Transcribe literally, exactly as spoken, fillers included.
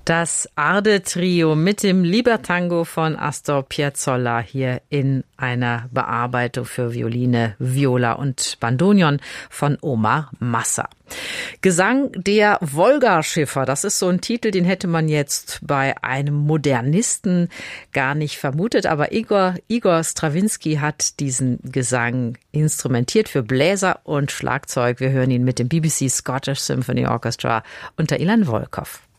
Das Arde-Trio mit dem Libertango von Astor Piazzolla hier in einer Bearbeitung für Violine, Viola und Bandoneon von Omar Massa. Gesang der Wolgaschiffer, das ist so ein Titel, den hätte man jetzt bei einem Modernisten gar nicht vermutet, aber Igor, Igor Strawinski hat diesen Gesang instrumentiert für Bläser und Schlagzeug. Wir hören ihn mit dem B B C Scottish Symphony Orchestra unter Ilan Volkov.